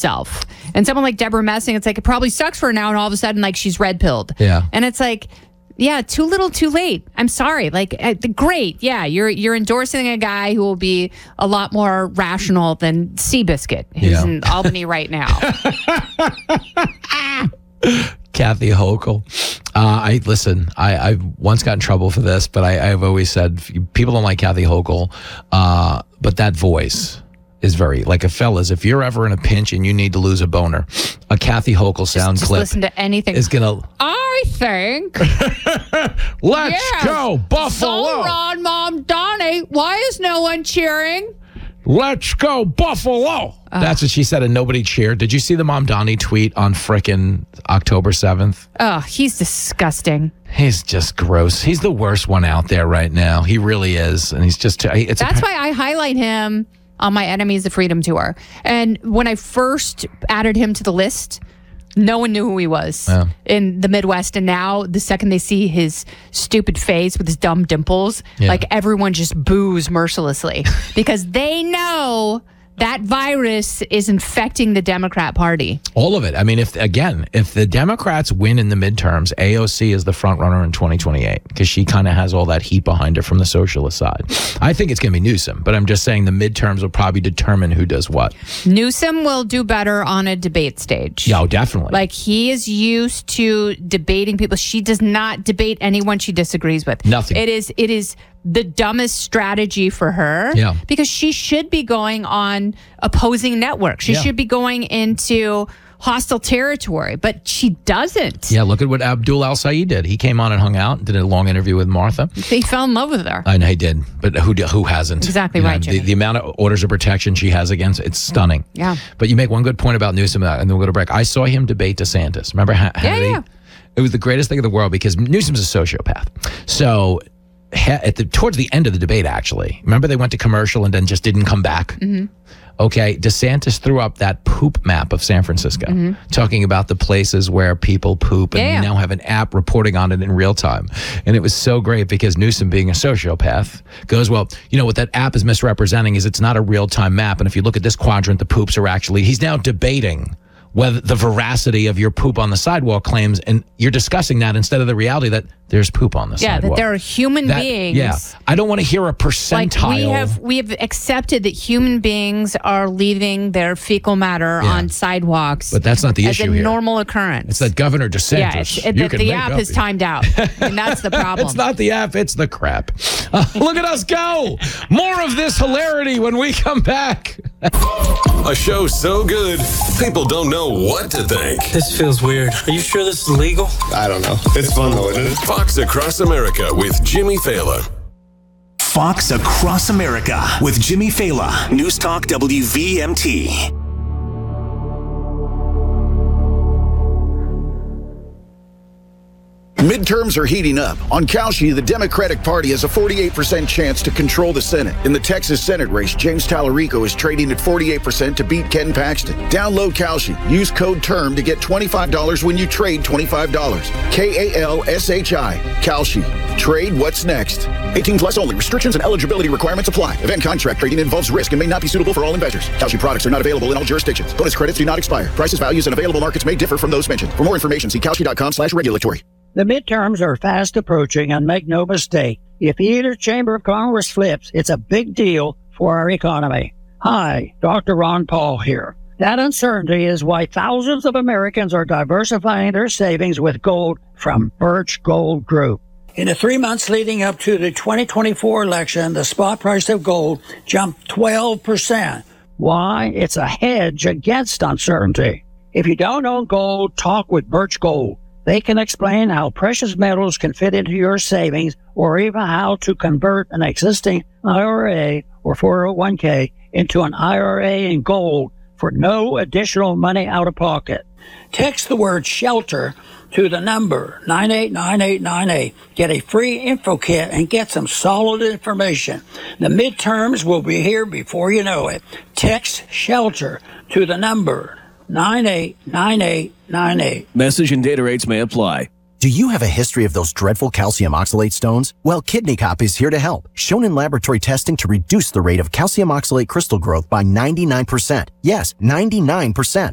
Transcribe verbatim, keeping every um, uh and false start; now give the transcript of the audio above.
herself. And someone like Deborah Messing, it's like, it probably sucks for her now, and all of a sudden, like, she's red-pilled. Yeah. And it's like, yeah, too little, too late. I'm sorry. Like, uh, great. Yeah, you're you're endorsing a guy who will be a lot more rational than Seabiscuit, who's Yeah. in Albany right now. Kathy Hochul. Uh, I listen. I, I've once got in trouble for this, but I, I've always said people don't like Kathy Hochul, uh, but that voice is very like a fellas. If you're ever in a pinch and you need to lose a boner, a Kathy Hochul sound Just clip listen to anything. is gonna. I think. Let's Yes. go Buffalo. So Ron, Mom, Donnie, why is no one cheering? Let's go Buffalo. Uh, That's what she said, and nobody cheered. Did you see the Mom Donnie tweet on frickin' October seventh? Oh, he's disgusting. He's just gross. He's the worst one out there right now. He really is, and he's just. It's That's a, why I highlight him on my Enemies of Freedom tour. And when I first added him to the list, no one knew who he was Yeah. in the Midwest. And now, the second they see his stupid face with his dumb dimples, Yeah. like everyone just boos mercilessly because they know that virus is infecting the Democrat Party. All of it. I mean, if again, if the Democrats win in the midterms, A O C is the front runner in twenty twenty-eight because she kind of has all that heat behind her from the socialist side. I think it's going to be Newsom, but I'm just saying the midterms will probably determine who does what. Newsom will do better on a debate stage. Yeah, oh, definitely. Like, he is used to debating people. She does not debate anyone she disagrees with. Nothing. It is it is the dumbest strategy for her. Yeah. Because she should be going on opposing networks. She Yeah. should be going into hostile territory, but she doesn't. Yeah, look at what Abdul Al-Sayed did. He came on and hung out, did a long interview with Martha. He fell in love with her. I know he did, but who who hasn't? Exactly You know, right, the, Jimmy. the amount of orders of protection she has against it's stunning. Yeah. But you make one good point about Newsom, and then we'll go to break. I saw him debate DeSantis. Remember H- Yeah, Hannity? yeah. It was the greatest thing in the world because Newsom's a sociopath. So ha- at the towards the end of the debate, actually, remember they went to commercial and then just didn't come back? Mm-hmm. Okay, DeSantis threw up that poop map of San Francisco, mm-hmm. talking about the places where people poop, and Yeah, yeah. we now have an app reporting on it in real time. And it was so great because Newsom, being a sociopath, goes, well, you know what that app is misrepresenting is it's not a real-time map, and if you look at this quadrant, the poops are actually, he's now debating whether the veracity of your poop on the sidewalk claims, and you're discussing that instead of the reality that there's poop on the Yeah, sidewalk. that there are human That- beings. Yeah, I don't want to hear a percentile. Like, we have we have accepted that human beings are leaving their fecal matter Yeah. on sidewalks. But that's not the as issue a here. normal occurrence. It's that Governor DeSantis. Yeah, it's, it, you the, can the make app up is your- timed out, and that's the problem. It's not the app, it's the crap. Uh, look at us go. More of this hilarity when we come back. A show so good, people don't know what to think. This feels weird. Are you sure this is legal? I don't know. It's fun though, isn't it? Fox Across America with Jimmy Fallon. Fox Across America with Jimmy Fallon. News Talk W V M T. Midterms are heating up. On Kalshi, the Democratic Party has a forty-eight percent chance to control the Senate. In the Texas Senate race, James Tallarico is trading at forty-eight percent to beat Ken Paxton. Download Kalshi. Use code TERM to get twenty-five dollars when you trade twenty-five dollars. K A L S H I. Kalshi. Trade what's next. eighteen plus only. Restrictions and eligibility requirements apply. Event contract trading involves risk and may not be suitable for all investors. Kalshi products are not available in all jurisdictions. Bonus credits do not expire. Prices, values, and available markets may differ from those mentioned. For more information, see kalshi.com slash regulatory. The midterms are fast approaching, and make no mistake, if either chamber of Congress flips, it's a big deal for our economy. Hi, Doctor Ron Paul here. That uncertainty is why thousands of Americans are diversifying their savings with gold from Birch Gold Group. In the three months leading up to the twenty twenty-four election, the spot price of gold jumped twelve percent. Why? It's a hedge against uncertainty. If you don't own gold, talk with Birch Gold. They can explain how precious metals can fit into your savings, or even how to convert an existing I R A or four oh one k into an I R A in gold for no additional money out of pocket. Text the word SHELTER to the number nine eight nine eight nine eight. Get a free info kit and get some solid information. The midterms will be here before you know it. Text SHELTER to the number nine eight nine eight nine eight. Message and data rates may apply. Do you have a history of those dreadful calcium oxalate stones? Well, Kidney Cop is here to help. Shown in laboratory testing to reduce the rate of calcium oxalate crystal growth by ninety-nine percent. Yes, ninety-nine percent.